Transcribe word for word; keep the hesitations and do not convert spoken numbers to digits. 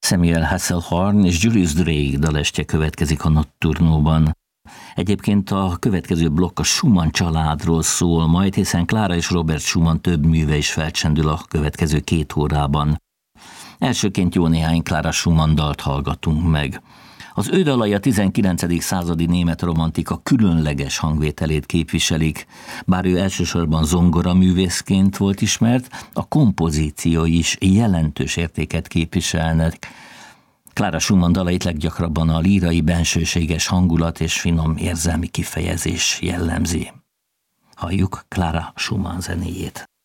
Samuel Hasselhorn és Julius Drake dalestje következik a Notturnóban. Egyébként a következő blokk a Schumann családról szól majd, hiszen Clara és Robert Schumann több műve is felcsendül a következő két órában. Elsőként jó néhány Clara Schumann dalt hallgatunk meg. Az ő dalai a tizenkilencedik századi német romantika különleges hangvételét képviselik, bár ő elsősorban zongoraművészként volt ismert, a kompozíciói is jelentős értéket képviselnek. Clara Schumann dalait leggyakrabban a lírai bensőséges hangulat és finom érzelmi kifejezés jellemzi. Halljuk Clara Schumann zenéjét.